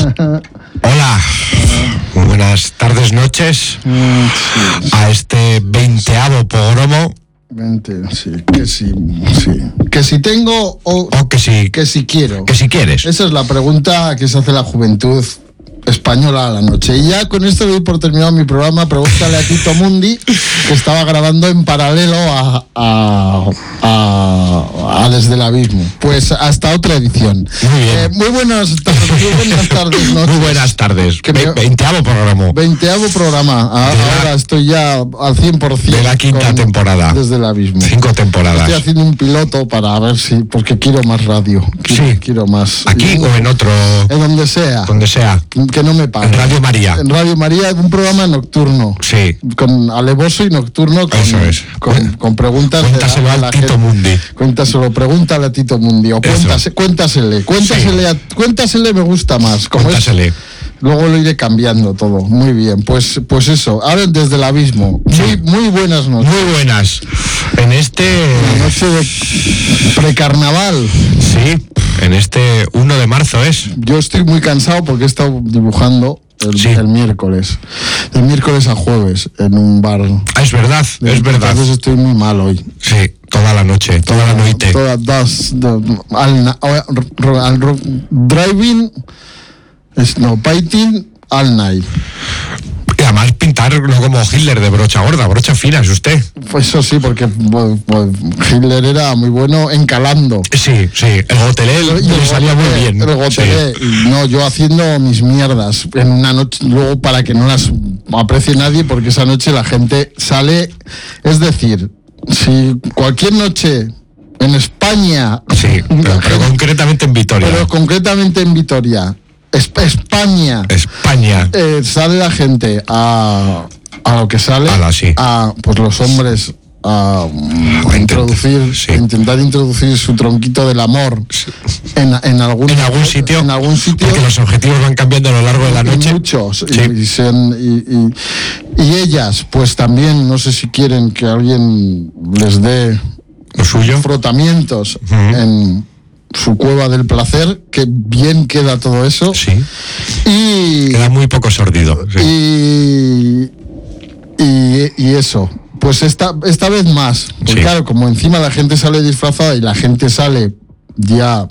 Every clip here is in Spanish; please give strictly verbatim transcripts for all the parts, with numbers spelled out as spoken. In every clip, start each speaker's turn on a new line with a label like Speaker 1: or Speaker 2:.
Speaker 1: Hola, muy buenas tardes, noches a este veinteavo pogromo.
Speaker 2: veinte, sí, que si, sí. Que si tengo o,
Speaker 1: o que si,
Speaker 2: que si quiero.
Speaker 1: Que si quieres.
Speaker 2: Esa es la pregunta que se hace la juventud española a la noche. Y ya con esto doy por terminado mi programa. Pregúntale a Tito Mundi, que estaba grabando en paralelo a, a, a, a Desde el Abismo. Pues hasta otra edición.
Speaker 1: Muy bien.
Speaker 2: Eh, muy buenas tardes. Muy buenas tardes. Noches.
Speaker 1: Muy buenas tardes.
Speaker 2: Que me...
Speaker 1: Veinteavo programa.
Speaker 2: Veinteavo programa. A,
Speaker 1: la,
Speaker 2: ahora estoy ya al cien por ciento.
Speaker 1: De la quinta temporada.
Speaker 2: Desde el Abismo.
Speaker 1: Cinco temporadas.
Speaker 2: Estoy haciendo un piloto para ver si... Porque quiero más radio. Quiero,
Speaker 1: sí.
Speaker 2: Quiero más.
Speaker 1: ¿Aquí y, o en otro?
Speaker 2: En donde sea.
Speaker 1: Donde sea.
Speaker 2: Que no me pague.
Speaker 1: En Radio María.
Speaker 2: En Radio María, un programa nocturno.
Speaker 1: Sí.
Speaker 2: Con alevoso y nocturno. Con,
Speaker 1: Eso es.
Speaker 2: Con, con preguntas.
Speaker 1: Cuéntaselo a Tito gente. Mundi.
Speaker 2: Cuéntaselo, pregúntale a Tito Mundi. O cuéntase, cuéntasele. Cuéntasele, sí. a, cuéntasele me gusta más. Como
Speaker 1: cuéntasele.
Speaker 2: Es, luego lo iré cambiando todo. Muy bien. Pues, pues eso. Ahora Desde el Abismo. Sí. Muy, muy buenas noches.
Speaker 1: Muy buenas. En este...
Speaker 2: La noche de precarnaval.
Speaker 1: Sí. En este uno de marzo es.
Speaker 2: Yo estoy muy cansado porque he estado dibujando el, sí. el miércoles. El miércoles a jueves en un bar.
Speaker 1: Ah, es verdad,
Speaker 2: de,
Speaker 1: es verdad.
Speaker 2: Entonces estoy muy mal hoy.
Speaker 1: Sí, toda la noche, toda, toda la noche.
Speaker 2: Todas das, al, al, al driving, no, painting all night.
Speaker 1: Y además pintar no como Hitler de brocha gorda, brocha fina es usted.
Speaker 2: Pues eso sí, porque pues, pues, Hitler era muy bueno encalando.
Speaker 1: Sí, sí, el gotelé le salía muy bien.
Speaker 2: El gotelé, sí. No, yo haciendo mis mierdas en una noche, luego para que no las aprecie nadie, porque esa noche la gente sale, es decir, si cualquier noche en España...
Speaker 1: Sí, pero, pero concretamente en Vitoria.
Speaker 2: Pero concretamente en Vitoria... España.
Speaker 1: España.
Speaker 2: Eh, sale la gente a, a lo que sale,
Speaker 1: Ala, sí.
Speaker 2: a pues los hombres a, a introducir, sí. intentar introducir su tronquito del amor
Speaker 1: sí.
Speaker 2: en, en algún
Speaker 1: en algún sitio,
Speaker 2: en algún sitio.
Speaker 1: Porque los objetivos van cambiando a lo largo de la noche.
Speaker 2: Muchos.
Speaker 1: Sí.
Speaker 2: Y, y, sean, y, y, y ellas, pues también, no sé si quieren que alguien les dé
Speaker 1: lo suyo,
Speaker 2: frotamientos
Speaker 1: uh-huh.
Speaker 2: en su cueva del placer, que bien queda todo eso.
Speaker 1: Sí.
Speaker 2: Y
Speaker 1: queda muy poco sordido. Sí.
Speaker 2: Y, y, y eso. Pues esta, esta vez más. Porque sí. Claro, como encima la gente sale disfrazada y la gente sale ya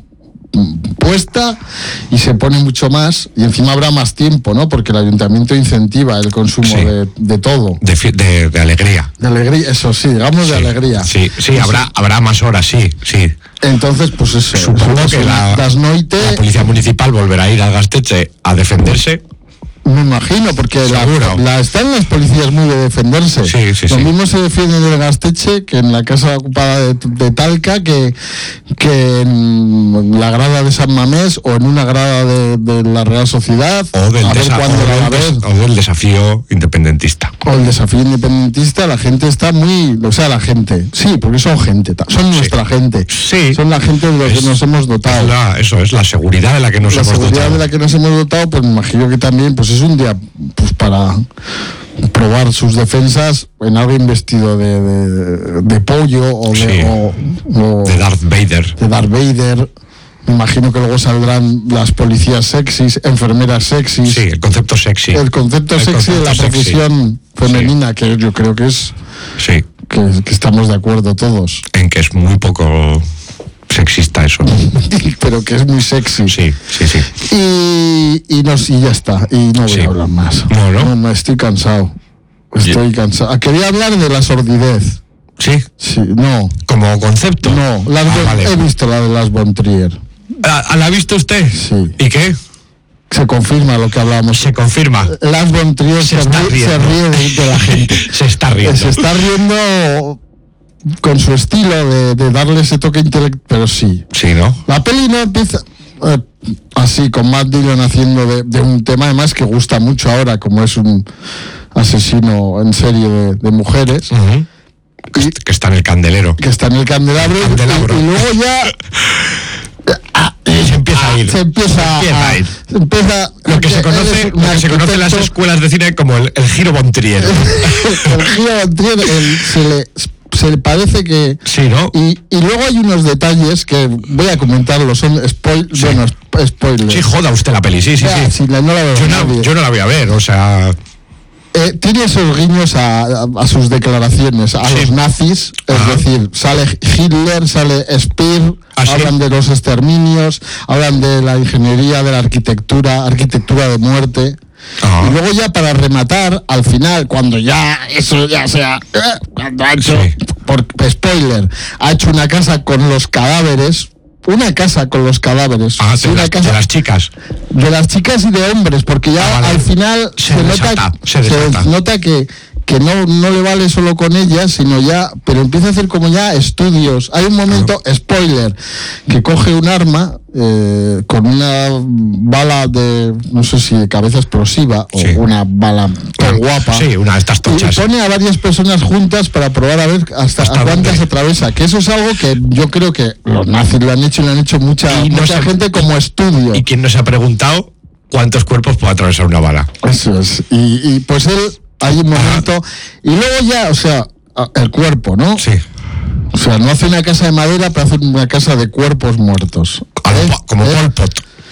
Speaker 2: puesta y se pone mucho más, y encima habrá más tiempo, ¿no? Porque el ayuntamiento incentiva el consumo sí. de, de todo.
Speaker 1: De, de, de alegría.
Speaker 2: De alegría, eso sí, digamos
Speaker 1: sí.
Speaker 2: de alegría.
Speaker 1: Sí, sí, habrá, habrá más horas, sí, sí.
Speaker 2: Entonces, pues eso.
Speaker 1: Supongo
Speaker 2: eso,
Speaker 1: que la,
Speaker 2: noite,
Speaker 1: la policía municipal volverá a ir al Gasteche a defenderse.
Speaker 2: Me imagino, porque la, la, están las policías muy de defenderse.
Speaker 1: Sí, sí,
Speaker 2: Lo
Speaker 1: sí.
Speaker 2: mismo se defienden en el Gasteche que en la casa ocupada de, de Talca, que, que en la grada de San Mamés o en una grada de, de la Real Sociedad.
Speaker 1: O del,
Speaker 2: a ver
Speaker 1: desa-
Speaker 2: cuándo
Speaker 1: o
Speaker 2: la
Speaker 1: del,
Speaker 2: va a ver.
Speaker 1: o del desafío independentista.
Speaker 2: O el desafío independentista, la gente está muy... O sea, la gente, sí, porque son gente, son sí. nuestra gente.
Speaker 1: Sí.
Speaker 2: Son la gente de la que nos hemos dotado.
Speaker 1: Es la, eso es la seguridad de la que nos
Speaker 2: la
Speaker 1: hemos dotado. La
Speaker 2: seguridad de la que nos hemos dotado, pues me imagino que también pues es un día pues para probar sus defensas en algo investido de, de, de pollo o de,
Speaker 1: sí.
Speaker 2: o, o
Speaker 1: de Darth Vader.
Speaker 2: De Darth Vader. Me imagino que luego saldrán las policías sexys, enfermeras sexys.
Speaker 1: Sí, el concepto sexy.
Speaker 2: El concepto el sexy concepto de la sexy. Profesión femenina, sí. que yo creo que es...
Speaker 1: Sí.
Speaker 2: Que, que estamos de acuerdo todos.
Speaker 1: En que es muy poco sexista eso.
Speaker 2: Pero que es muy sexy.
Speaker 1: Sí, sí, sí.
Speaker 2: Y, y, no, y ya está. Y no voy sí. a hablar más.
Speaker 1: No, no.
Speaker 2: No, no estoy cansado. Estoy yeah. cansado. Quería hablar de la sordidez.
Speaker 1: ¿Sí?
Speaker 2: Sí, no.
Speaker 1: ¿Como concepto?
Speaker 2: No, la
Speaker 1: ah,
Speaker 2: de,
Speaker 1: vale.
Speaker 2: he visto la de Lars von Trier.
Speaker 1: ¿La, ¿La ha visto usted?
Speaker 2: Sí.
Speaker 1: ¿Y qué?
Speaker 2: Se confirma lo que hablábamos.
Speaker 1: Se confirma.
Speaker 2: Lars von Trier se, se, ríe, se ríe de, de la gente.
Speaker 1: Se está riendo.
Speaker 2: Se está riendo con su estilo de, de darle ese toque intelectual, pero sí.
Speaker 1: Sí, ¿no?
Speaker 2: La peli no empieza eh, así, con Matt Dillon haciendo de, de un tema además que gusta mucho ahora, como es un asesino en serie de, de mujeres.
Speaker 1: Uh-huh. Y, que está en el candelero.
Speaker 2: Que está en el candelabro. El candelabro. Y, y luego ya...
Speaker 1: Y se empieza a ir.
Speaker 2: Se empieza,
Speaker 1: se empieza a ir.
Speaker 2: Se empieza,
Speaker 1: lo que se conoce, lo que se conoce en las escuelas de cine como el, el giro von Trier.
Speaker 2: El giro von Trier el, se le se le parece que...
Speaker 1: Sí, ¿no?
Speaker 2: Y, y luego hay unos detalles que voy a comentarlos, son spoil, sí. bueno, spoilers.
Speaker 1: Sí, joda usted la peli, sí, sí,
Speaker 2: ya,
Speaker 1: sí.
Speaker 2: Si la, no la veo
Speaker 1: yo, no, yo no la voy a ver, o sea...
Speaker 2: Eh, tiene esos guiños a, a, a sus declaraciones, a sí. los nazis, es Ajá. decir, sale Hitler, sale Speer, ¿Ah, hablan sí? de los exterminios, hablan de la ingeniería, de la arquitectura, arquitectura de muerte. Ajá. Y luego ya para rematar, al final, cuando ya eso ya sea, eh, cuando ha hecho, sí. por spoiler, ha hecho una casa con los cadáveres, una casa con los cadáveres.
Speaker 1: Ah, de,
Speaker 2: una
Speaker 1: las,
Speaker 2: casa,
Speaker 1: de las chicas.
Speaker 2: De las chicas y de hombres, porque ya ah, vale. al final
Speaker 1: se,
Speaker 2: se,
Speaker 1: desata,
Speaker 2: nota,
Speaker 1: se, desata.
Speaker 2: se nota que, que no, no le vale solo con ellas, sino ya, pero empieza a hacer como ya estudios. Hay un momento, ah. spoiler, que coge un arma eh, con una bala de, no sé si de cabeza explosiva, sí. o una bala tan guapa.
Speaker 1: Sí, una de estas tochas.
Speaker 2: Y pone a varias personas juntas para probar a ver hasta, hasta a cuántas se atraviesa. Que eso es algo que yo creo que los nazis lo han hecho y lo han hecho mucha, no mucha se, gente como estudio.
Speaker 1: ¿Y quién nos ha preguntado cuántos cuerpos puede atravesar una bala?
Speaker 2: Eso es. Y, y pues él, hay un momento, Ajá. y luego ya, o sea, el cuerpo, ¿no?
Speaker 1: Sí.
Speaker 2: O sea, no hace una casa de madera, pero hace una casa de cuerpos muertos.
Speaker 1: ¿Eh? Como Pol Pot.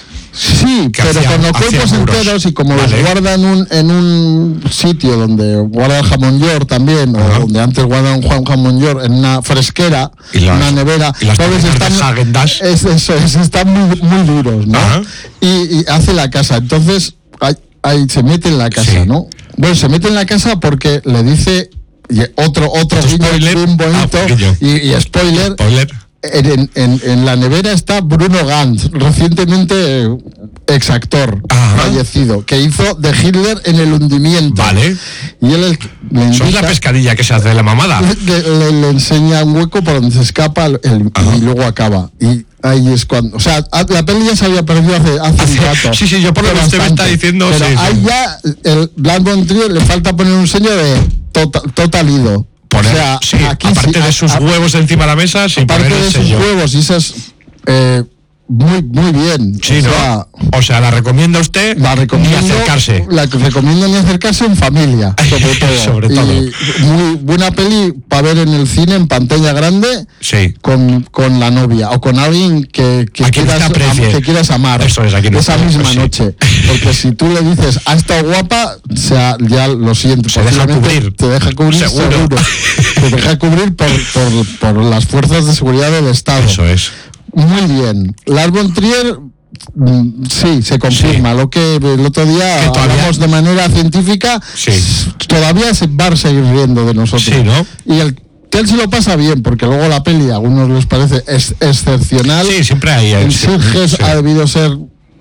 Speaker 2: Sí, pero hacía, con los cuerpos enteros y como vale. los guardan un, en un sitio donde guarda el jamón york también, Ajá. o donde antes guardan un jamón york en una fresquera, en una nevera,
Speaker 1: y las
Speaker 2: entonces están, es, eso, es, están muy, muy duros, ¿no? Y, y hace la casa, entonces ahí, ahí se mete en la casa, sí. ¿no? Bueno, se mete en la casa porque le dice y otro otro
Speaker 1: spoiler,
Speaker 2: bien bonito
Speaker 1: ah,
Speaker 2: y, y spoiler.
Speaker 1: spoiler.
Speaker 2: En, en, en la nevera está Bruno Ganz, recientemente eh, exactor Ajá. fallecido, que hizo de Hitler en El hundimiento.
Speaker 1: Vale.
Speaker 2: Y él le
Speaker 1: indica, ¿Soy la pescadilla que se hace de la mamada?
Speaker 2: Le, le, le enseña un hueco por donde se escapa el, el, y luego acaba. Y ahí es cuando... O sea, la peli ya se había perdido hace, hace un rato.
Speaker 1: Sí, sí, yo por lo que usted me está diciendo...
Speaker 2: Pero
Speaker 1: sí,
Speaker 2: ahí
Speaker 1: sí.
Speaker 2: ya, el Lars von Trier le falta poner un sello de total, total ido.
Speaker 1: Poner,
Speaker 2: o sea,
Speaker 1: sí,
Speaker 2: aquí
Speaker 1: aparte
Speaker 2: sí,
Speaker 1: de sus
Speaker 2: a,
Speaker 1: huevos encima de la mesa, sin
Speaker 2: aparte
Speaker 1: poner el
Speaker 2: de
Speaker 1: sello.
Speaker 2: sus huevos y esas... Eh, muy muy bien.
Speaker 1: Sí,
Speaker 2: o
Speaker 1: ¿no?
Speaker 2: Sea,
Speaker 1: o sea, ¿la recomienda usted?
Speaker 2: La recomiendo.
Speaker 1: Ni acercarse.
Speaker 2: La recomiendo ni acercarse en familia, sobre todo.
Speaker 1: sobre todo.
Speaker 2: Y muy buena peli para ver en el cine, en pantalla grande,
Speaker 1: sí.
Speaker 2: con, con la novia o con alguien que, que, quieras, am, que quieras amar.
Speaker 1: Eso es, aquí no
Speaker 2: esa misma
Speaker 1: sí.
Speaker 2: noche. Porque si tú le dices, ha estado guapa, o sea, ya lo siento.
Speaker 1: Se deja cubrir.
Speaker 2: Te deja cubrir
Speaker 1: seguro.
Speaker 2: seguro. Te deja cubrir por, por, por las fuerzas de seguridad del Estado.
Speaker 1: Eso es.
Speaker 2: Muy bien. Lars von Trier, sí, se confirma. Sí. Lo que el otro día hablamos de manera científica,
Speaker 1: sí.
Speaker 2: todavía se va a seguir riendo de nosotros.
Speaker 1: Sí, ¿no?
Speaker 2: Y el que él sí lo pasa bien, porque luego la peli a algunos les parece es, excepcional.
Speaker 1: Sí, siempre hay.
Speaker 2: El Sitges sí. ha debido ser,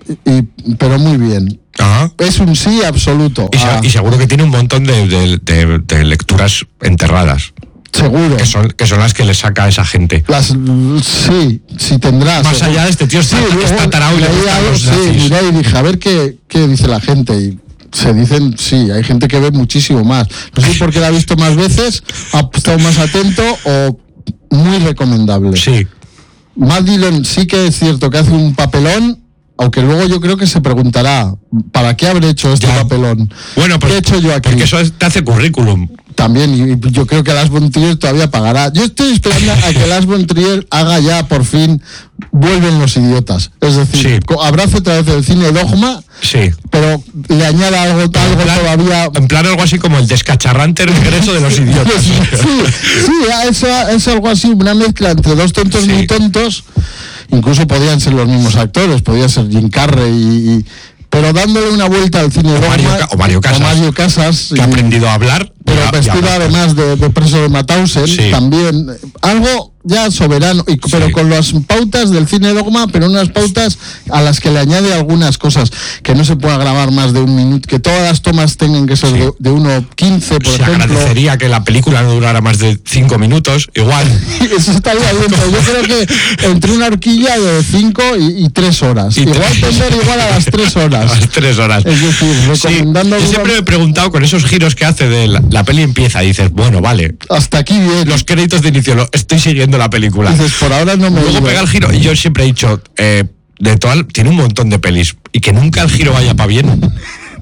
Speaker 2: y, pero muy bien.
Speaker 1: Ajá.
Speaker 2: Es un sí absoluto.
Speaker 1: Y, ah. y seguro que tiene un montón de, de, de, de lecturas enterradas.
Speaker 2: Seguro.
Speaker 1: Que son, que son las que le saca a esa gente.
Speaker 2: Las, sí, sí tendrás.
Speaker 1: Más allá de este tío está, sí, está tarado y le gustan los nazis.
Speaker 2: Sí, miré y dije, a ver qué, qué dice la gente. Y se dicen, sí, hay gente que ve muchísimo más. No sé por qué la ha visto más veces, ha estado más atento o muy recomendable.
Speaker 1: Sí.
Speaker 2: Matt Dillon sí que es cierto que hace un papelón, aunque luego yo creo que se preguntará, ¿para qué habré hecho este ya. papelón?
Speaker 1: Bueno, pues,
Speaker 2: ¿qué he hecho yo aquí?
Speaker 1: Porque eso te hace currículum.
Speaker 2: También, y yo creo que Lars von Trier todavía pagará. Yo estoy esperando a que Lars von Trier haga ya, por fin, Vuelven los idiotas. Es decir, sí. abrace otra vez el cine Dogma,
Speaker 1: sí.
Speaker 2: pero le añada algo, algo
Speaker 1: en plan,
Speaker 2: todavía...
Speaker 1: En plan algo así como el descacharrante regreso de los idiotas.
Speaker 2: Sí, sí, eso es algo así, una mezcla entre dos tontos sí. muy tontos. Incluso podrían ser los mismos actores, podría ser Jim Carrey y... y pero dándole una vuelta al cine
Speaker 1: o
Speaker 2: Dogma,
Speaker 1: Mario, o Mario Casas,
Speaker 2: o Mario Casas
Speaker 1: que ha aprendido a hablar,
Speaker 2: pero vestido además de, de preso de Mauthausen, sí. también algo ya soberano, y, pero sí. con las pautas del cine Dogma, pero unas pautas a las que le añade algunas cosas, que no se pueda grabar más de un minuto, que todas las tomas tengan que ser sí. de, de uno quince, por
Speaker 1: se
Speaker 2: ejemplo.
Speaker 1: Se agradecería que la película no durara más de cinco minutos, igual.
Speaker 2: Eso estaría bien, pero yo creo que entre una horquilla de cinco y, y tres horas. Y igual pensar igual a las tres horas.
Speaker 1: A las tres horas.
Speaker 2: Es decir, recomendando...
Speaker 1: Sí. Yo siempre me he preguntado con esos giros que hace de la, la peli empieza y dices, bueno, vale.
Speaker 2: Hasta aquí bien.
Speaker 1: Los créditos de inicio, lo, estoy siguiendo la película.
Speaker 2: Dices, por ahora no me...
Speaker 1: Luego
Speaker 2: digo.
Speaker 1: pega el giro y yo siempre he dicho, eh, de total, tiene un montón de pelis y que nunca el giro vaya para bien.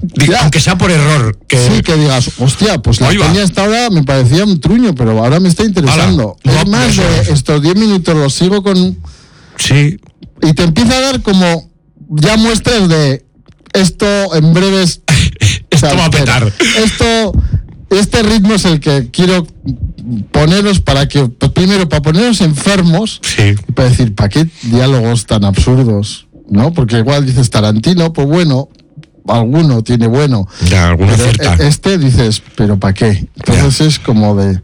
Speaker 2: Ya.
Speaker 1: Aunque sea por error. Que...
Speaker 2: Sí, que digas, hostia, pues la
Speaker 1: Ahí va.
Speaker 2: peña hasta ahora me parecía un truño, pero ahora me está interesando.
Speaker 1: Hala.
Speaker 2: Es
Speaker 1: No,
Speaker 2: más,
Speaker 1: eso
Speaker 2: de
Speaker 1: es.
Speaker 2: estos diez minutos los sigo con...
Speaker 1: Sí.
Speaker 2: Y te empieza a dar como ya muestras de esto en breves...
Speaker 1: Esto
Speaker 2: o sea,
Speaker 1: va a petar.
Speaker 2: Esto, este ritmo es el que quiero poneros para que, pues primero, para poneros enfermos,
Speaker 1: Sí.
Speaker 2: y para decir, ¿para qué diálogos tan absurdos? ¿No? Porque igual dices Tarantino, pues bueno, alguno tiene bueno.
Speaker 1: Ya, alguna
Speaker 2: Pero
Speaker 1: cierta.
Speaker 2: este dices, ¿pero para qué? Entonces
Speaker 1: Ya.
Speaker 2: es como de...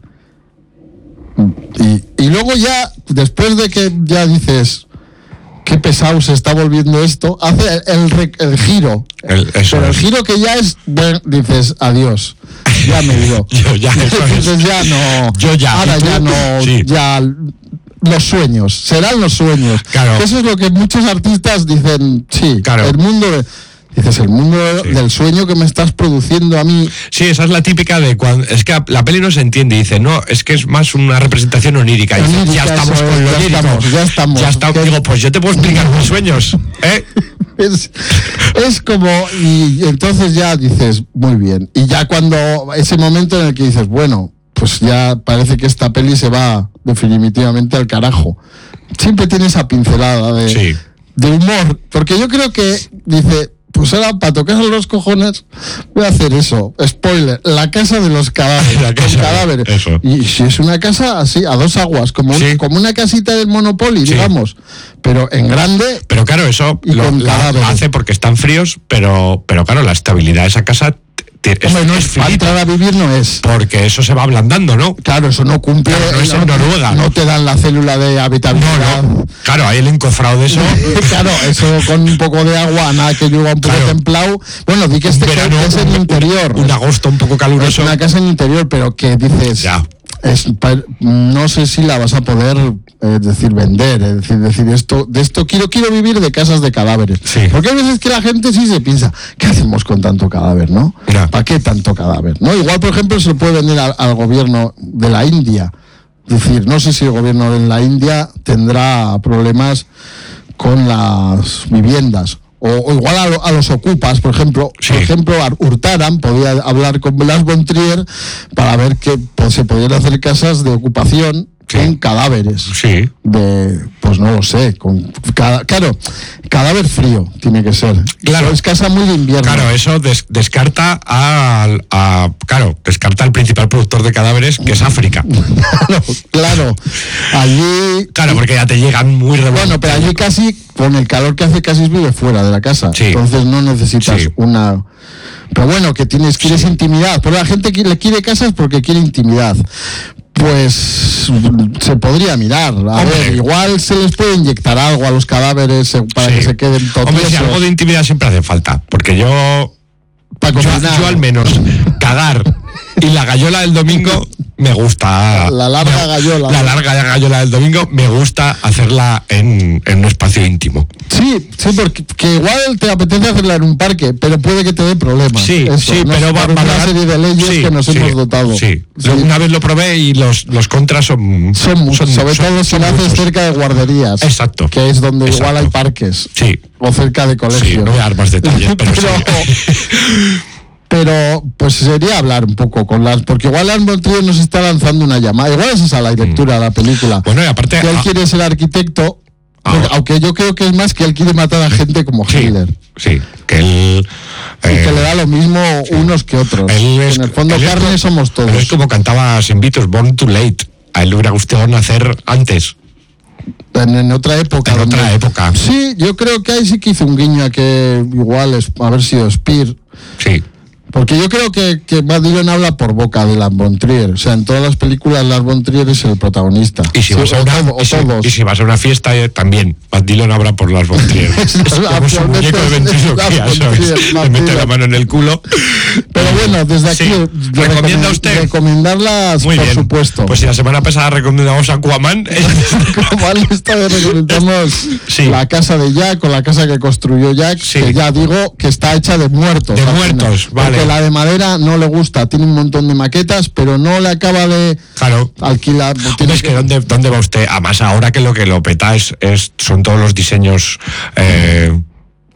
Speaker 2: Y, y luego ya, después de que ya dices, qué pesado se está volviendo esto, hace el, el, el giro.
Speaker 1: El- eso
Speaker 2: Pero el
Speaker 1: es.
Speaker 2: giro que ya es, bueno, dices, adiós, ya me dio.
Speaker 1: Yo ya, eso es.
Speaker 2: Entonces ya no...
Speaker 1: Yo ya.
Speaker 2: Ahora
Speaker 1: ¿Y tú?
Speaker 2: ya no...
Speaker 1: Sí.
Speaker 2: Ya los sueños, serán los sueños.
Speaker 1: Claro.
Speaker 2: Eso es lo que muchos artistas dicen, sí,
Speaker 1: Claro.
Speaker 2: el mundo... de- Dices, el mundo
Speaker 1: Sí.
Speaker 2: del sueño que me estás produciendo a mí.
Speaker 1: Sí, esa es la típica de cuando... Es que la peli no se entiende. Dice, no, es que es más una representación onírica. Y dice,
Speaker 2: Onírica,
Speaker 1: ya estamos
Speaker 2: eso es,
Speaker 1: con lo
Speaker 2: ya
Speaker 1: onírico.
Speaker 2: estamos, ya estamos.
Speaker 1: Ya está-
Speaker 2: Que-
Speaker 1: Digo, pues yo te puedo explicar mis sueños. ¿Eh?
Speaker 2: Es, es como, y entonces ya dices, muy bien. Y ya cuando, ese momento en el que dices, bueno, pues ya parece que esta peli se va definitivamente al carajo. Siempre tiene esa pincelada de,
Speaker 1: Sí.
Speaker 2: de humor. Porque yo creo que dice, pues ahora para tocar los cojones voy a hacer eso. Spoiler, la casa de los cadáveres.
Speaker 1: La
Speaker 2: con
Speaker 1: casa,
Speaker 2: cadáveres.
Speaker 1: eso.
Speaker 2: Y si es una casa así, a dos aguas, como, un-
Speaker 1: Sí.
Speaker 2: como una casita del Monopoly,
Speaker 1: Sí.
Speaker 2: digamos. Pero en grande.
Speaker 1: Pero claro, eso
Speaker 2: Y
Speaker 1: lo,
Speaker 2: con
Speaker 1: la-
Speaker 2: cadáveres.
Speaker 1: hace porque están fríos, pero, pero claro, la estabilidad de esa casa t- es,
Speaker 2: Hombre, no
Speaker 1: es
Speaker 2: es, para
Speaker 1: finita,
Speaker 2: entrar a vivir no es.
Speaker 1: porque eso se va ablandando, ¿no?
Speaker 2: Claro, eso no cumple.
Speaker 1: Claro, no es en Noruega.
Speaker 2: No te dan la célula de habitabilidad.
Speaker 1: No, no. Claro, hay el encofrado de eso.
Speaker 2: Claro, eso con un poco de agua, nada que llueva un poco
Speaker 1: Claro.
Speaker 2: templado. Bueno, di que
Speaker 1: Un
Speaker 2: este
Speaker 1: verano,
Speaker 2: es en
Speaker 1: un-
Speaker 2: interior.
Speaker 1: Un agosto un poco
Speaker 2: Es
Speaker 1: caluroso.
Speaker 2: una casa en interior, pero que dices.
Speaker 1: Ya.
Speaker 2: Es, pa- no sé si la vas a poder eh, decir vender, es decir, decir esto, de esto quiero quiero vivir de casas de cadáveres.
Speaker 1: Sí.
Speaker 2: Porque hay veces que la gente sí se piensa, ¿qué hacemos con tanto cadáver, no?
Speaker 1: Ya.
Speaker 2: ¿Para qué tanto cadáver? ¿No? Igual, por ejemplo, se lo puede vender al, al gobierno de la India. Es decir, no sé si el gobierno de la India tendrá problemas con las viviendas. O, o igual a, lo- a los ocupas, por ejemplo,
Speaker 1: Sí.
Speaker 2: por ejemplo, Ar- Hurtaran podía hablar con Blas von Trier para ver que pues, se podían hacer casas de ocupación
Speaker 1: Sí.
Speaker 2: con cadáveres.
Speaker 1: Sí.
Speaker 2: De, pues no lo sé, con cada, claro, cadáver frío tiene que ser.
Speaker 1: Claro.
Speaker 2: Es casa muy de invierno.
Speaker 1: Claro, eso des- descarta al- a, claro, descarta al principal productor de cadáveres, que es África.
Speaker 2: Claro, claro. Allí.
Speaker 1: Claro, porque ya te llegan muy revueltos.
Speaker 2: Bueno, pero allí casi, con el calor que hace, casi vive fuera de la casa.
Speaker 1: Sí.
Speaker 2: Entonces no necesitas
Speaker 1: Sí.
Speaker 2: una. Pero bueno, que tienes, quieres intimidad. Pero la gente qui- le quiere casas porque quiere intimidad. Pues se podría mirar. A
Speaker 1: Hombre.
Speaker 2: ver, igual se les puede inyectar algo a los cadáveres eh, para
Speaker 1: Sí.
Speaker 2: que se queden todos.
Speaker 1: Hombre, si algo de intimidad siempre hace falta. Porque yo,
Speaker 2: Para
Speaker 1: yo,
Speaker 2: cocinar.
Speaker 1: yo al menos, cagar y la gallola del domingo me gusta.
Speaker 2: La larga gallola.
Speaker 1: La larga gallola del domingo me gusta hacerla en, en un espacio íntimo.
Speaker 2: Sí, sí, porque que igual te apetece hacerla en un parque, pero puede que te dé problemas.
Speaker 1: Sí,
Speaker 2: Eso,
Speaker 1: sí,
Speaker 2: ¿no?
Speaker 1: pero va,
Speaker 2: Por una
Speaker 1: valorar-
Speaker 2: serie de leyes
Speaker 1: sí,
Speaker 2: que nos
Speaker 1: sí,
Speaker 2: hemos dotado.
Speaker 1: Sí.
Speaker 2: Sí.
Speaker 1: Una vez lo probé y los, los contras son,
Speaker 2: Son muchos, sobre
Speaker 1: son-
Speaker 2: todo si
Speaker 1: son
Speaker 2: lo haces
Speaker 1: muchos.
Speaker 2: cerca de guarderías.
Speaker 1: Exacto.
Speaker 2: Que es donde igual
Speaker 1: Exacto.
Speaker 2: hay parques.
Speaker 1: Sí.
Speaker 2: O cerca de colegios.
Speaker 1: Sí, no voy a dar más detalles, pero sí.
Speaker 2: Pero, pues sería hablar un poco con las. Porque igual Lars von Trier nos está lanzando una llamada. Igual es esa la lectura de la película.
Speaker 1: Bueno, y aparte.
Speaker 2: Que él
Speaker 1: ah,
Speaker 2: quiere ser arquitecto.
Speaker 1: Ah.
Speaker 2: porque- aunque yo creo que es más que él quiere matar a gente como
Speaker 1: sí,
Speaker 2: Hitler.
Speaker 1: sí, que él.
Speaker 2: Y
Speaker 1: eh,
Speaker 2: que le da lo mismo unos que otros.
Speaker 1: él es-
Speaker 2: en el fondo,
Speaker 1: él es
Speaker 2: carne
Speaker 1: co-
Speaker 2: somos todos.
Speaker 1: él es como cantaba Sin Beatles, Born Too Late. A él le hubiera gustado nacer antes.
Speaker 2: En, en otra época.
Speaker 1: En
Speaker 2: donde-
Speaker 1: otra época.
Speaker 2: Sí, yo creo que ahí sí que hizo un guiño a que igual es haber sido Spear.
Speaker 1: Sí.
Speaker 2: Porque yo creo que, que Matt Dillon habla por boca de Lars von Trier. O sea, en todas las películas Lars von Trier es el protagonista.
Speaker 1: Y si,
Speaker 2: Sí,
Speaker 1: vas a
Speaker 2: o
Speaker 1: una,
Speaker 2: todo- o
Speaker 1: y si-
Speaker 2: todos.
Speaker 1: y si vas a una fiesta, eh, también. Matt Dillon habrá por las von Trier. Es como su
Speaker 2: Actualmente
Speaker 1: muñeco de
Speaker 2: es-
Speaker 1: ventriloquía,
Speaker 2: es Lars von
Speaker 1: ¿sabes?
Speaker 2: Trier, Matt
Speaker 1: Le mete
Speaker 2: Dillon.
Speaker 1: la mano en el culo.
Speaker 2: Pero bueno, desde aquí
Speaker 1: Sí.
Speaker 2: yo
Speaker 1: ¿Recomienda
Speaker 2: recomend-
Speaker 1: usted?
Speaker 2: recomendarlas,
Speaker 1: Muy
Speaker 2: por
Speaker 1: bien.
Speaker 2: supuesto.
Speaker 1: Pues si la semana pasada recomendamos Aquaman.
Speaker 2: Como al esta vez recomendamos
Speaker 1: Sí.
Speaker 2: la casa de Jack o la casa que construyó Jack,
Speaker 1: Sí.
Speaker 2: que ya digo que está hecha de muertos.
Speaker 1: De
Speaker 2: al final.
Speaker 1: muertos, vale.
Speaker 2: Porque la de madera no le gusta, tiene un montón de maquetas, pero no le acaba de
Speaker 1: Claro.
Speaker 2: alquilar. Tiene
Speaker 1: Hombre, es que ¿dónde, ¿dónde va usted? Además, ahora que lo que lo peta es, es- son todos los diseños eh,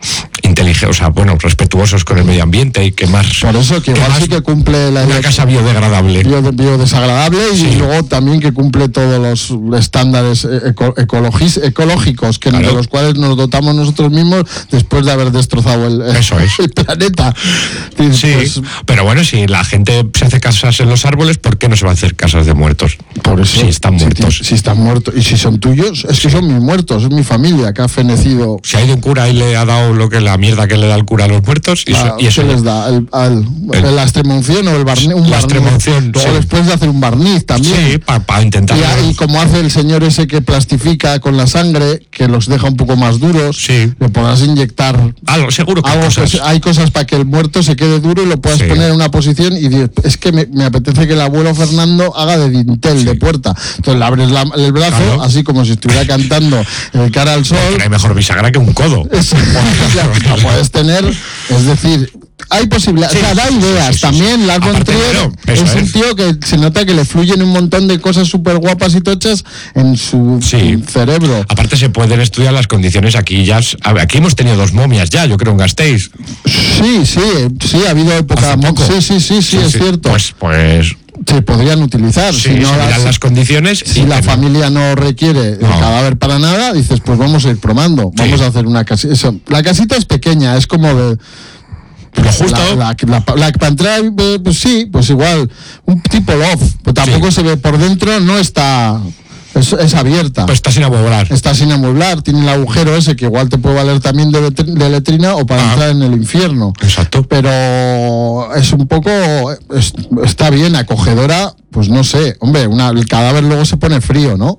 Speaker 1: inteligentes, o sea, bueno, respetuosos con el medio ambiente y que más...
Speaker 2: Por eso, que igual sí que cumple la...
Speaker 1: Una casa biodegradable.
Speaker 2: Bio, biodesagradable
Speaker 1: sí.
Speaker 2: Y luego también que cumple todos los estándares eco, ecologis, ecológicos que claro. De los cuales nos dotamos nosotros mismos después de haber destrozado el,
Speaker 1: eso es.
Speaker 2: el planeta.
Speaker 1: Sí, pues, pero bueno, si la gente se hace casas en los árboles, ¿por qué no se va a hacer casas de muertos?
Speaker 2: Por eso,
Speaker 1: si están muertos.
Speaker 2: Si, si están muertos. Y si son tuyos, es que sí. Son mis muertos, es mi familia que ha fenecido.
Speaker 1: Si ha ido un cura y le ha dado lo que la mierda que le da el cura a los muertos, y,
Speaker 2: la,
Speaker 1: eso, y eso
Speaker 2: ¿qué les da? El, al, el, la extremunción o el barniz. Un
Speaker 1: la
Speaker 2: barniz.
Speaker 1: extremunción,
Speaker 2: luego
Speaker 1: sí.
Speaker 2: Después de hacer un barniz también.
Speaker 1: Sí, para pa intentar.
Speaker 2: Y, y como hace el señor ese que plastifica con la sangre, que los deja un poco más duros,
Speaker 1: sí.
Speaker 2: Le podrás inyectar.
Speaker 1: Algo, seguro que
Speaker 2: algo,
Speaker 1: hay cosas.
Speaker 2: Pues, hay cosas para que el muerto se quede duro y lo puedas sí. Poner en una posición y dices, es que me, me apetece que el abuelo Fernando haga de dintel, sí. De puerta. Entonces le abres la, el brazo, claro. Así como si estuviera cantando el cara al sol.
Speaker 1: Pero hay mejor bisagra que un codo.
Speaker 2: Es, lo puedes tener, es decir, hay posibilidades, sí, o sea, da ideas. Sí, sí, también sí. Lars von Trier es, es un tío que se nota que le fluyen un montón de cosas súper guapas y tochas en su
Speaker 1: sí.
Speaker 2: Cerebro.
Speaker 1: Aparte se pueden estudiar las condiciones aquí ya. Aquí hemos tenido dos momias ya, yo creo en Gasteiz.
Speaker 2: Sí, sí, sí, ha habido época. Sí, sí, sí, sí, sí, es sí. Cierto.
Speaker 1: Pues, pues.
Speaker 2: Se podrían utilizar.
Speaker 1: Sí,
Speaker 2: si no
Speaker 1: se
Speaker 2: las,
Speaker 1: las condiciones.
Speaker 2: Si la familia no requiere no. El cadáver para nada, dices, pues vamos a ir probando. Sí. Vamos a hacer una casita. Eso. La casita es pequeña, es como de.
Speaker 1: Lo justo.
Speaker 2: La, la, la, la pantalla, pues sí, pues igual, un tipo loft, pero tampoco sí. Se ve por dentro, no está, es, es abierta.
Speaker 1: Pues está sin amueblar.
Speaker 2: Está sin amueblar, tiene el agujero ese que igual te puede valer también de, de letrina o para ah. Entrar en el infierno.
Speaker 1: Exacto.
Speaker 2: Pero es un poco, es, está bien, acogedora, pues no sé, hombre, una, el cadáver luego se pone frío, ¿no?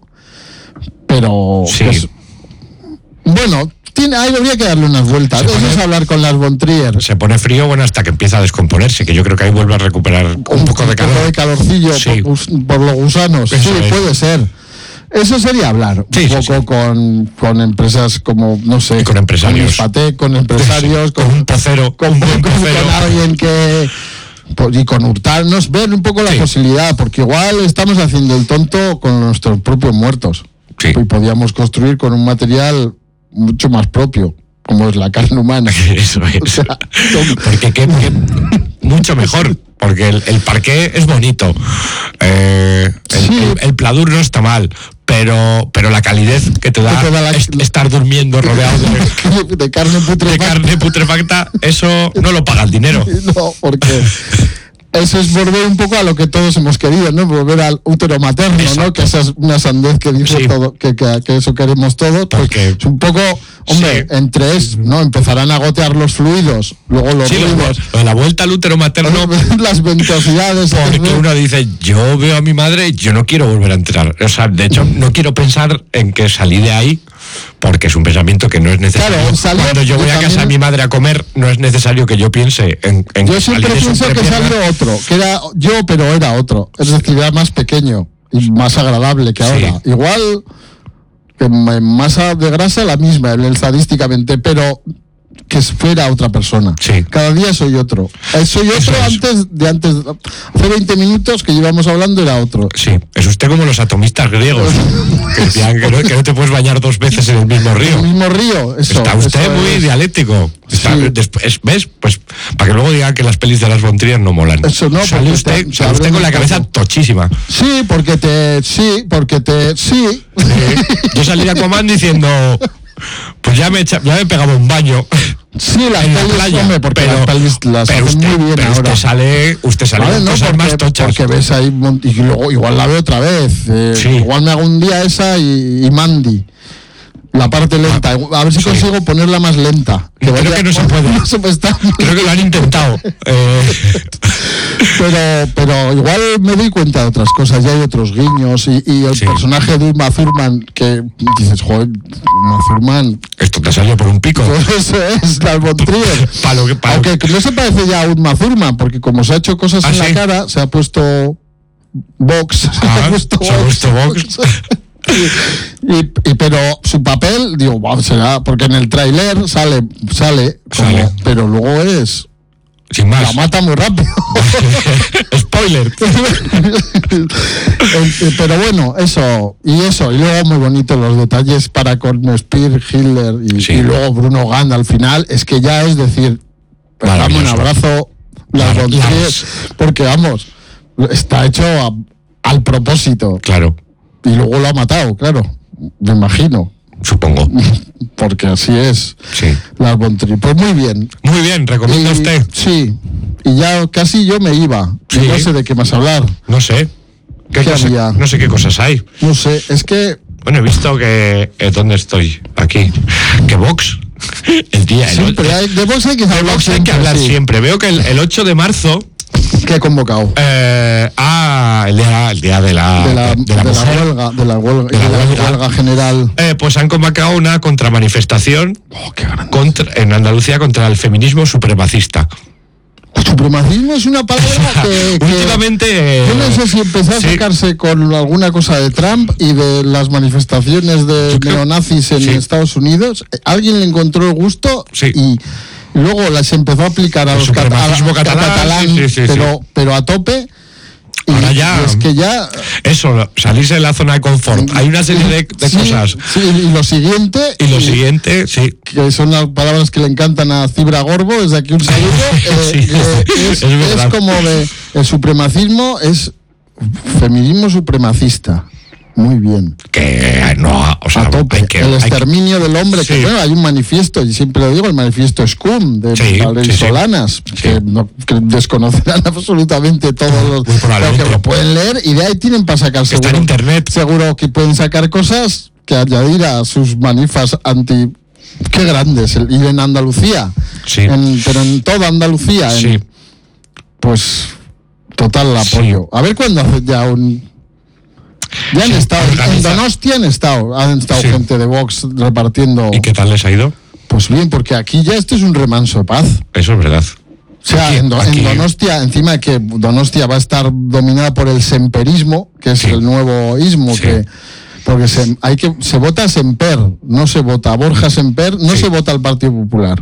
Speaker 2: Pero,
Speaker 1: sí.
Speaker 2: Pues, bueno... Tiene, ahí habría que darle unas vueltas. Eso es hablar con Lars von Trier.
Speaker 1: Se pone frío, bueno, hasta que empieza a descomponerse, que yo creo que ahí vuelve a recuperar un,
Speaker 2: un
Speaker 1: poco de calor.
Speaker 2: Un poco de calorcillo
Speaker 1: sí.
Speaker 2: por, por los gusanos. Eso sí, es. Puede ser. Eso sería hablar
Speaker 1: sí,
Speaker 2: un
Speaker 1: sí,
Speaker 2: poco
Speaker 1: sí.
Speaker 2: Con, con empresas como, no sé...
Speaker 1: Y con empresarios.
Speaker 2: Con Espatec, con empresarios.
Speaker 1: Sí, sí. Con, con un pocero.
Speaker 2: Con,
Speaker 1: un
Speaker 2: con,
Speaker 1: pocero.
Speaker 2: Con alguien que... Y con hurtarnos, ver un poco la sí. Posibilidad, porque igual estamos haciendo el tonto con nuestros propios muertos.
Speaker 1: Sí.
Speaker 2: Y podíamos construir con un material mucho más propio, como es la carne humana.
Speaker 1: Eso es. O sea, porque qué, qué, mucho mejor, porque el, el parqué es bonito, eh, el, sí. el, el pladur no está mal, pero pero la calidez que te da, que te da la, es, estar durmiendo rodeado
Speaker 2: de, de carne putrefacta,
Speaker 1: de carne putrefacta, eso no lo paga el dinero.
Speaker 2: No, porque eso es volver un poco a lo que todos hemos querido, ¿no? Volver al útero materno, exacto. ¿No? Que esa es una sandez que dice sí. Todo, que, que, que eso queremos todos. Porque es un poco, hombre, sí. Entre es, ¿no? Empezarán a gotear los fluidos, luego los
Speaker 1: sí,
Speaker 2: ruidos.
Speaker 1: Lo de la vuelta al útero materno.
Speaker 2: Las ventosidades.
Speaker 1: Porque uno dice, yo veo a mi madre y yo no quiero volver a entrar. O sea, de hecho, no quiero pensar en que salí de ahí, porque es un pensamiento que no es necesario.
Speaker 2: Claro, salió,
Speaker 1: cuando yo voy a casa de mi madre a comer, no es necesario que yo piense en, en
Speaker 2: yo siempre pienso que salió otro, que era yo, pero era otro. Es decir, era más pequeño y más agradable que ahora. Sí. Igual que en masa de grasa la misma, estadísticamente, pero que fuera otra persona.
Speaker 1: Sí.
Speaker 2: Cada día soy otro. Eh, soy otro es. antes de antes. Hace veinte minutos que llevamos hablando era otro.
Speaker 1: Sí, es usted como los atomistas griegos que decían que no, que no te puedes bañar dos veces en el mismo río.
Speaker 2: En el mismo río, eso.
Speaker 1: Está usted
Speaker 2: eso
Speaker 1: muy
Speaker 2: es.
Speaker 1: Dialéctico. Está,
Speaker 2: Sí.
Speaker 1: después, ¿ves? Pues para que luego digan que las pelis de Lars von Trier no molan.
Speaker 2: Eso no,
Speaker 1: sale usted, te, sale usted con la cabeza poco. Tochísima.
Speaker 2: Sí, porque te... Sí, porque te... Sí.
Speaker 1: Eh, yo salí de Aquaman diciendo... Pues ya me, echa, ya me pegaba un baño.
Speaker 2: Sí, las en pelis, la playa, hombre, porque pero, las pelis las
Speaker 1: pero
Speaker 2: hacen
Speaker 1: usted,
Speaker 2: muy bien
Speaker 1: pero
Speaker 2: ahora.
Speaker 1: Usted sale, usted sale
Speaker 2: vale,
Speaker 1: con
Speaker 2: no,
Speaker 1: cosas
Speaker 2: porque,
Speaker 1: más tochas.
Speaker 2: Porque ves ahí, y luego igual la veo otra vez. Eh, sí. Igual me hago un día esa y, y Mandy. La parte lenta. A ver si sí. Consigo ponerla más lenta.
Speaker 1: Que Creo vaya, que no se puede.
Speaker 2: No se puede estar.
Speaker 1: Creo que lo han intentado. eh.
Speaker 2: pero, pero igual me doy cuenta de otras cosas. Ya hay otros guiños. Y, y el sí. personaje de Uma Thurman, que dices, joder, Uma Thurman.
Speaker 1: Esto te salió por un pico.
Speaker 2: Pues eso es, Lars von Trier.
Speaker 1: Pa lo que, pa
Speaker 2: Aunque no se parece ya a Uma Thurman, porque como se ha hecho cosas ¿Ah, en sí? la cara, se ha puesto Vox.
Speaker 1: Ah,
Speaker 2: se ha puesto
Speaker 1: se ha puesto Vox.
Speaker 2: Y, y pero su papel, digo, wow, será porque en el tráiler sale, sale, como,
Speaker 1: sale,
Speaker 2: pero luego es
Speaker 1: sin más.
Speaker 2: La mata muy rápido.
Speaker 1: Spoiler.
Speaker 2: Pero bueno, eso. Y eso. Y luego muy bonito los detalles para con Spear, Hitler y, sí. y luego Bruno Gant al final. Es que ya es decir, dame un abrazo, las Bontrier, porque vamos, está hecho a, al propósito.
Speaker 1: Claro.
Speaker 2: Y luego lo ha matado, claro. Me imagino.
Speaker 1: Supongo.
Speaker 2: Porque así es.
Speaker 1: Sí.
Speaker 2: Las Bontrier. Pues muy bien.
Speaker 1: Muy bien, ¿recomienda
Speaker 2: y,
Speaker 1: usted?
Speaker 2: Sí. Y ya casi yo me iba. Sí. No sé de qué más hablar.
Speaker 1: No sé. ¿Qué
Speaker 2: ¿Qué
Speaker 1: cosa,
Speaker 2: había?
Speaker 1: No sé qué cosas hay.
Speaker 2: No sé, es que...
Speaker 1: Bueno, he visto que... Eh, ¿Dónde estoy? Aquí. Que Vox... El día... El
Speaker 2: siempre hay, de Vox hay que hablar,
Speaker 1: Vox
Speaker 2: siempre,
Speaker 1: hay que hablar
Speaker 2: sí.
Speaker 1: siempre. Veo que el, el ocho de marzo...
Speaker 2: ¿Qué ha convocado?
Speaker 1: Eh, ah, el día, el día de la...
Speaker 2: De la,
Speaker 1: de la,
Speaker 2: de
Speaker 1: mujer,
Speaker 2: la huelga. De la huelga,
Speaker 1: de la
Speaker 2: de la
Speaker 1: huelga.
Speaker 2: huelga general.
Speaker 1: Eh, pues han convocado una contramanifestación
Speaker 2: oh, qué
Speaker 1: contra, en Andalucía contra el feminismo supremacista.
Speaker 2: Supremacismo es una palabra que, que
Speaker 1: últimamente eh,
Speaker 2: yo no sé si empezó a
Speaker 1: sí.
Speaker 2: sacarse con alguna cosa de Trump y de las manifestaciones de creo, neonazis en sí. Estados Unidos. Alguien le encontró el gusto
Speaker 1: sí.
Speaker 2: y luego las empezó a aplicar a
Speaker 1: el
Speaker 2: los catalán,
Speaker 1: catalán,
Speaker 2: catalán
Speaker 1: sí, sí,
Speaker 2: pero,
Speaker 1: sí.
Speaker 2: pero a tope. Y
Speaker 1: ahora ya,
Speaker 2: es que ya
Speaker 1: eso, salirse de la zona de confort. Hay una serie de, de
Speaker 2: sí,
Speaker 1: cosas.
Speaker 2: Sí, y lo siguiente.
Speaker 1: Y lo y, siguiente, sí.
Speaker 2: Que son las palabras que le encantan a Cibra Gorbo, desde aquí un saludo. eh,
Speaker 1: sí,
Speaker 2: eh, es, es, es como de. El supremacismo es feminismo supremacista. Muy bien.
Speaker 1: Que no, o sea,
Speaker 2: a tope.
Speaker 1: Hay que,
Speaker 2: el exterminio
Speaker 1: hay que,
Speaker 2: del hombre,
Speaker 1: sí.
Speaker 2: que bueno, hay un manifiesto, y siempre lo digo, el manifiesto SCUM de
Speaker 1: sí,
Speaker 2: Valery
Speaker 1: sí,
Speaker 2: Solanas,
Speaker 1: sí.
Speaker 2: que, no, que desconocerán absolutamente todos los
Speaker 1: pero
Speaker 2: que lo pueden leer, y de ahí tienen para sacar seguro.
Speaker 1: Está en internet.
Speaker 2: Seguro que pueden sacar cosas que añadir a sus manifas anti. Qué grandes. Y en Andalucía,
Speaker 1: sí.
Speaker 2: en, pero en toda Andalucía, en,
Speaker 1: sí.
Speaker 2: pues total apoyo.
Speaker 1: Sí.
Speaker 2: A ver cuándo hace ya un. Ya han sí, estado, organiza. En Donostia han estado, han estado sí. gente de Vox repartiendo.
Speaker 1: ¿Y qué tal les ha ido?
Speaker 2: Pues bien, porque aquí ya este es un remanso de paz.
Speaker 1: Eso es verdad.
Speaker 2: O sea, aquí, en, Do, en Donostia, encima de que Donostia va a estar dominada por el semperismo, que es sí. el nuevo ismo, sí. que porque se, hay que, se vota Semper, no se vota Borja Semper, no sí. se vota al Partido Popular.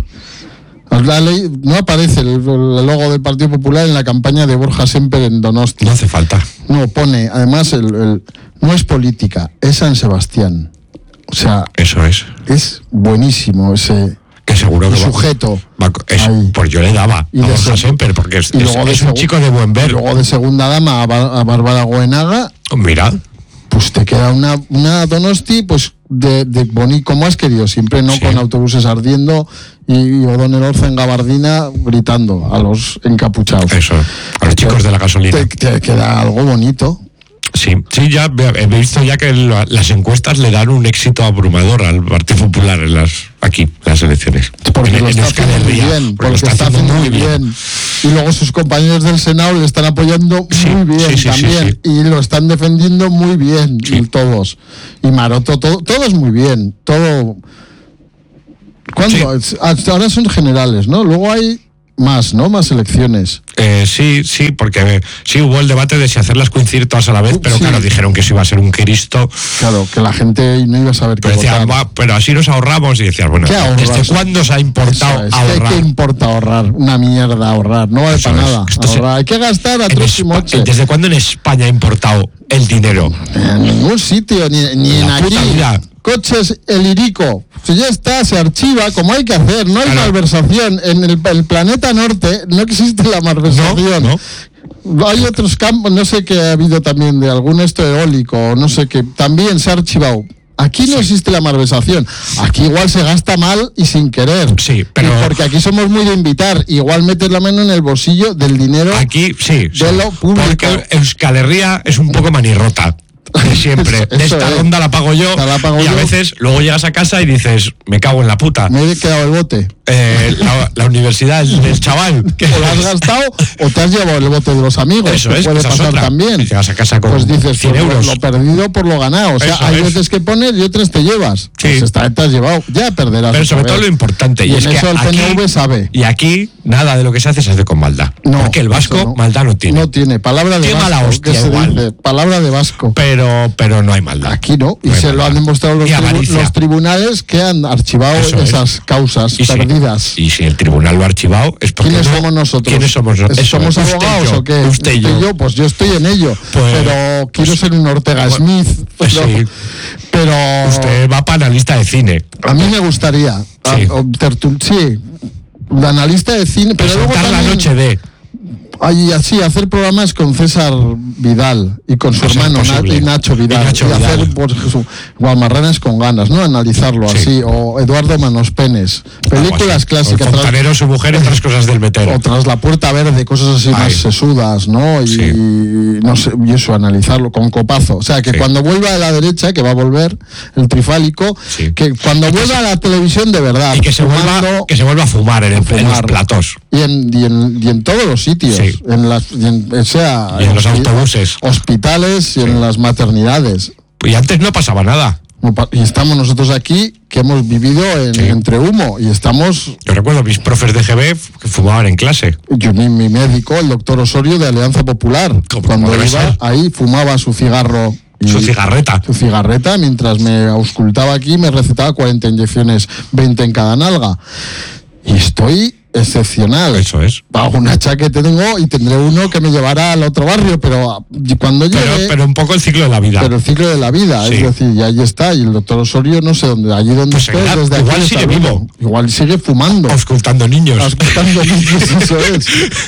Speaker 2: La ley, no aparece el, el logo del Partido Popular en la campaña de Borja Semper en Donostia.
Speaker 1: No hace falta.
Speaker 2: No, pone, además, el, el, no es política, es San Sebastián. O sea,
Speaker 1: eso es.
Speaker 2: Es buenísimo ese
Speaker 1: que seguro que
Speaker 2: sujeto.
Speaker 1: Va, es, pues yo le daba
Speaker 2: y
Speaker 1: a Borja Semper, porque es, es, es un chico de buen ver.
Speaker 2: Y luego de segunda dama a, Bar, a Bárbara Goenaga.
Speaker 1: Oh, mira.
Speaker 2: Pues te queda una, una Donosti, pues de, de bonito como has querido, siempre no sí. con autobuses ardiendo y, y O'Donnell Orza en gabardina gritando a los encapuchados.
Speaker 1: Eso, a los chicos de la gasolina.
Speaker 2: Te, te queda algo bonito.
Speaker 1: Sí, sí, ya he visto ya que las encuestas le dan un éxito abrumador al Partido Popular en las aquí, las elecciones.
Speaker 2: Porque
Speaker 1: en,
Speaker 2: lo está haciendo muy bien, porque, porque lo está, está haciendo muy bien. bien. Y luego sus compañeros del Senado le están apoyando
Speaker 1: sí,
Speaker 2: muy bien
Speaker 1: sí, sí,
Speaker 2: también.
Speaker 1: Sí, sí.
Speaker 2: Y lo están defendiendo muy bien, sí. todos. Y Maroto, todo, todo es muy bien. Todo. ¿Cuándo? Sí. Ahora son generales, ¿no? Luego hay más, ¿no? Más elecciones.
Speaker 1: Eh, sí, sí, porque sí hubo el debate de si hacerlas coincidir todas a la vez, pero sí. claro, dijeron que eso iba a ser un Cristo.
Speaker 2: Claro, que la gente no iba a saber qué
Speaker 1: pero
Speaker 2: votar.
Speaker 1: Decían, pero así nos ahorramos, y decías, bueno, ¿desde cuándo se ha importado
Speaker 2: es,
Speaker 1: ahorrar?
Speaker 2: ¿Qué importa ahorrar? Una mierda ahorrar, no vale para nada. Ahorrar. Hay que gastar a tres y moche.
Speaker 1: ¿Desde cuándo en España ha importado el dinero?
Speaker 2: En ningún sitio, ni, ni en aquí. Vida. Coches, el Irico, si ya está, se archiva como hay que hacer, no hay claro. malversación. En el, el planeta norte no existe la malversación.
Speaker 1: No, no.
Speaker 2: Hay otros campos, no sé qué ha habido también de algún esto eólico, no sé qué, también se ha archivado. Aquí no sí. existe la malversación. Aquí igual se gasta mal y sin querer.
Speaker 1: Sí, pero
Speaker 2: y porque aquí somos muy de invitar. Igual metes la mano en el bolsillo del dinero.
Speaker 1: Aquí sí.
Speaker 2: De
Speaker 1: sí.
Speaker 2: lo público.
Speaker 1: Porque Euskal Herria es un poco manirrota. De siempre.
Speaker 2: Eso,
Speaker 1: de esta
Speaker 2: es.
Speaker 1: ronda la pago yo.
Speaker 2: La pago
Speaker 1: y a
Speaker 2: yo.
Speaker 1: veces luego llegas a casa y dices, me cago en la puta.
Speaker 2: Me he quedado el bote.
Speaker 1: Eh, la, la universidad del chaval.
Speaker 2: Que o lo has gastado o te has llevado el bote de los amigos.
Speaker 1: Eso
Speaker 2: que
Speaker 1: es,
Speaker 2: puede
Speaker 1: esa
Speaker 2: pasar
Speaker 1: es otra.
Speaker 2: también.
Speaker 1: Y llegas a casa con
Speaker 2: pues dices,
Speaker 1: cien
Speaker 2: pues
Speaker 1: euros.
Speaker 2: Lo, lo perdido por lo ganado. O sea,
Speaker 1: Eso
Speaker 2: hay
Speaker 1: es.
Speaker 2: veces que pones y otras te llevas.
Speaker 1: Sí.
Speaker 2: Pues esta vez te has llevado. Ya perderás.
Speaker 1: Pero sobre todo lo importante.
Speaker 2: Y,
Speaker 1: y
Speaker 2: en
Speaker 1: es
Speaker 2: eso
Speaker 1: que
Speaker 2: el
Speaker 1: aquí,
Speaker 2: P N V sabe.
Speaker 1: Y aquí nada de lo que se hace se hace con maldad.
Speaker 2: No,
Speaker 1: porque el vasco
Speaker 2: no.
Speaker 1: maldad no tiene.
Speaker 2: No tiene. Palabra de
Speaker 1: Qué
Speaker 2: vasco.
Speaker 1: mala hostia,
Speaker 2: que se
Speaker 1: igual.
Speaker 2: dice. Palabra de vasco.
Speaker 1: Pero, pero no hay maldad.
Speaker 2: Aquí no. Y
Speaker 1: no
Speaker 2: se
Speaker 1: maldad.
Speaker 2: lo han demostrado los, tribu los tribunales que han archivado
Speaker 1: eso
Speaker 2: esas
Speaker 1: es.
Speaker 2: causas
Speaker 1: y
Speaker 2: perdidas. vidas.
Speaker 1: Y si el tribunal lo ha archivado, es porque
Speaker 2: ¿Quiénes
Speaker 1: no-
Speaker 2: somos nosotros?
Speaker 1: ¿Quiénes somos nosotros?
Speaker 2: ¿Somos
Speaker 1: Usted y
Speaker 2: abogados
Speaker 1: yo,
Speaker 2: o qué?
Speaker 1: Usted y yo.
Speaker 2: Pues yo estoy en ello.
Speaker 1: Pues-
Speaker 2: pero quiero
Speaker 1: pues-
Speaker 2: ser un Ortega
Speaker 1: pues-
Speaker 2: Smith.
Speaker 1: pues
Speaker 2: Pero,
Speaker 1: sí.
Speaker 2: pero
Speaker 1: Usted va para analista de cine.
Speaker 2: a mí me gustaría.
Speaker 1: Sí.
Speaker 2: a- o tertul- sí. De analista de cine. Pero luego
Speaker 1: Presentar la
Speaker 2: también,
Speaker 1: noche de...
Speaker 2: Ay, así, hacer programas con César Vidal y con su
Speaker 1: Va a ser
Speaker 2: hermano Na-
Speaker 1: posible.
Speaker 2: y Nacho Vidal.
Speaker 1: Y Nacho Vidal.
Speaker 2: hacer pues, su- Guamarranes con ganas, ¿no? Analizarlo
Speaker 1: Sí.
Speaker 2: así. O Eduardo Manospenes. Películas
Speaker 1: Algo así.
Speaker 2: clásicas.
Speaker 1: El
Speaker 2: tras-
Speaker 1: fontanero, su mujer y otras cosas del metero.
Speaker 2: o tras la puerta verde, cosas así
Speaker 1: Ay.
Speaker 2: más sesudas, ¿no? Y,
Speaker 1: Sí.
Speaker 2: y no sé, y eso, analizarlo con copazo. O sea, que
Speaker 1: Sí.
Speaker 2: cuando vuelva a la derecha, que va a volver el trifálico,
Speaker 1: Sí.
Speaker 2: que cuando vuelva a la televisión de verdad,
Speaker 1: Y que se, vuelva,
Speaker 2: fumando,
Speaker 1: que se vuelva a fumar en, el- en los
Speaker 2: fumar.
Speaker 1: platos.
Speaker 2: y en, y, en, y en todos los sitios,
Speaker 1: Sí.
Speaker 2: en las, y en, o sea,
Speaker 1: Y en los
Speaker 2: hospi-
Speaker 1: autobuses.
Speaker 2: hospitales y en las maternidades.
Speaker 1: Y antes no pasaba nada.
Speaker 2: No pa- Y estamos nosotros aquí que hemos vivido en-
Speaker 1: Sí.
Speaker 2: entre humo y estamos.
Speaker 1: Yo recuerdo mis profes de G B que fumaban en clase.
Speaker 2: Yo, mi, mi médico, el doctor Osorio de Alianza Popular,
Speaker 1: ¿Cómo-
Speaker 2: cuando
Speaker 1: cómo debe
Speaker 2: iba
Speaker 1: ser?
Speaker 2: ahí fumaba su cigarro. y-
Speaker 1: Su cigarreta.
Speaker 2: su cigarreta, mientras me auscultaba aquí, me recetaba cuarenta inyecciones, veinte en cada nalga. Y estoy excepcional.
Speaker 1: Eso es.
Speaker 2: Bajo una chaqueta tengo y tendré uno que me llevará al otro barrio, pero cuando llegue...
Speaker 1: Pero, pero un poco el ciclo de la vida.
Speaker 2: pero el ciclo de la vida,
Speaker 1: Sí.
Speaker 2: es decir, y ahí está, y el doctor Osorio, no sé dónde, allí donde
Speaker 1: Pues
Speaker 2: esté,
Speaker 1: seguirá-
Speaker 2: desde aquí
Speaker 1: igual
Speaker 2: le
Speaker 1: sigue
Speaker 2: saludo.
Speaker 1: vivo.
Speaker 2: Igual sigue fumando.
Speaker 1: Auscultando niños.
Speaker 2: Auscultando niños, eso es.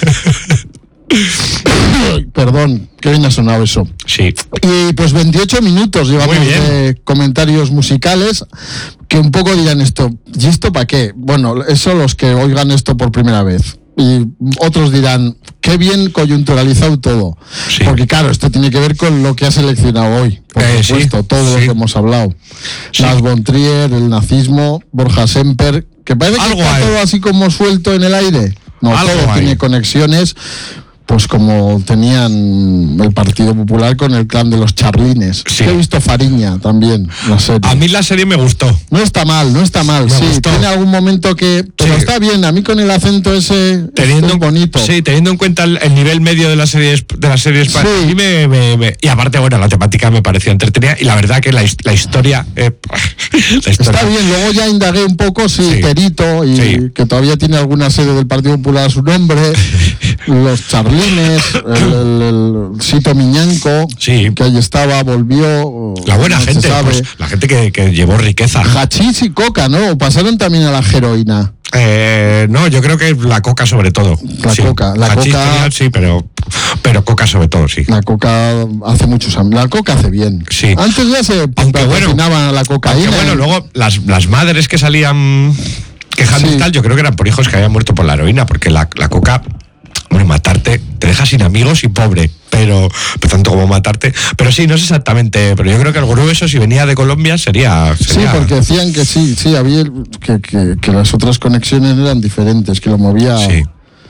Speaker 2: Perdón, qué bien ha sonado eso.
Speaker 1: Sí.
Speaker 2: Y pues veintiocho minutos llevamos
Speaker 1: Muy bien.
Speaker 2: de comentarios musicales que un poco dirán esto, ¿y esto para qué? Bueno, eso los que oigan esto por primera vez. Y otros dirán, qué bien coyunturalizado todo.
Speaker 1: Sí.
Speaker 2: Porque claro, esto tiene que ver con lo que ha seleccionado hoy. Por
Speaker 1: Eh,
Speaker 2: supuesto,
Speaker 1: sí,
Speaker 2: todo lo
Speaker 1: sí.
Speaker 2: que hemos hablado.
Speaker 1: Sí.
Speaker 2: Las von Trier, el nazismo, Borja Semper, que parece que
Speaker 1: Algo
Speaker 2: está
Speaker 1: hay.
Speaker 2: todo así como suelto en el aire. No,
Speaker 1: Algo
Speaker 2: todo
Speaker 1: hay.
Speaker 2: tiene conexiones, pues como tenían el Partido Popular con el clan de los Charlines.
Speaker 1: Sí.
Speaker 2: Yo he visto Fariña también, la serie.
Speaker 1: A mí la serie me gustó.
Speaker 2: No está mal, no está mal.
Speaker 1: Me
Speaker 2: sí,
Speaker 1: gustó.
Speaker 2: tiene algún momento que... Pero
Speaker 1: Sí.
Speaker 2: está bien, a mí con el acento ese
Speaker 1: Teniendo,
Speaker 2: es bonito.
Speaker 1: Sí, teniendo en cuenta el, el nivel medio de la serie de la serie
Speaker 2: Sí.
Speaker 1: a mí me, me- me- y aparte, bueno, la temática me pareció entretenida y la verdad que la, his- la historia, eh, la historia
Speaker 2: Está bien, luego ya indagué un poco, sí,
Speaker 1: Sí.
Speaker 2: Terito, y
Speaker 1: Sí.
Speaker 2: que todavía tiene alguna sede del Partido Popular a su nombre, los Charlines, el, el, el Sito Miñanco,
Speaker 1: Sí.
Speaker 2: que ahí estaba, volvió.
Speaker 1: la buena
Speaker 2: no se
Speaker 1: gente,
Speaker 2: sabe.
Speaker 1: pues, la gente que, que llevó riqueza.
Speaker 2: Hachís y coca, ¿no? Pasaron también a la heroína.
Speaker 1: Eh, no, yo creo que la coca sobre todo.
Speaker 2: La
Speaker 1: Sí.
Speaker 2: coca, la
Speaker 1: Hachís
Speaker 2: coca-
Speaker 1: tenía, sí, pero, pero coca sobre todo, sí.
Speaker 2: La coca hace muchos años. La coca hace bien.
Speaker 1: Sí.
Speaker 2: Antes ya se
Speaker 1: Aunque bueno,
Speaker 2: patrocinaban a la cocaína.
Speaker 1: Aunque bueno, luego las, las madres que salían quejando
Speaker 2: Sí.
Speaker 1: y tal, yo creo que eran por hijos que habían muerto por la heroína, porque la, la coca, bueno, matarte, te deja sin amigos y pobre, pero, pero tanto como matarte. Pero sí, no sé exactamente, pero yo creo que el grueso, si venía de Colombia, sería.
Speaker 2: Sí,
Speaker 1: sería-
Speaker 2: porque decían que sí, sí, había el- que, que, que las otras conexiones eran diferentes, que lo movía.
Speaker 1: Sí.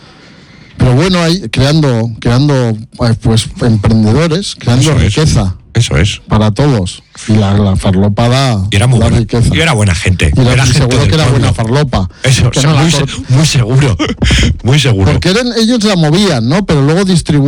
Speaker 2: Pero bueno, ahí creando, creando eh, pues emprendedores, creando
Speaker 1: Eso es.
Speaker 2: riqueza
Speaker 1: Eso es.
Speaker 2: para todos. Y la, la farlopada
Speaker 1: Y era muy
Speaker 2: la
Speaker 1: buena.
Speaker 2: riqueza.
Speaker 1: Y era buena gente.
Speaker 2: Y era-
Speaker 1: era
Speaker 2: y
Speaker 1: gente
Speaker 2: seguro
Speaker 1: del
Speaker 2: que era
Speaker 1: pueblo.
Speaker 2: buena farlopa.
Speaker 1: Eso,
Speaker 2: Que
Speaker 1: sí,
Speaker 2: no la
Speaker 1: muy,
Speaker 2: cor-
Speaker 1: se- muy seguro. Muy seguro.
Speaker 2: Porque eran, ellos la movían, ¿no? Pero luego distribuían.